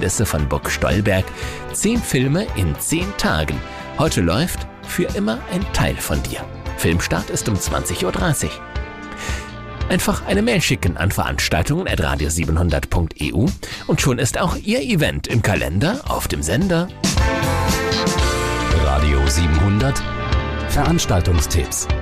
Kulisse von Burg Stolberg. 10 Filme in 10 Tagen. Heute läuft Für immer ein Teil von dir. Filmstart ist um 20.30 Uhr. Einfach eine Mail schicken an veranstaltungen@radio700.eu und schon ist auch Ihr Event im Kalender auf dem Sender. Radio 700 Veranstaltungstipps.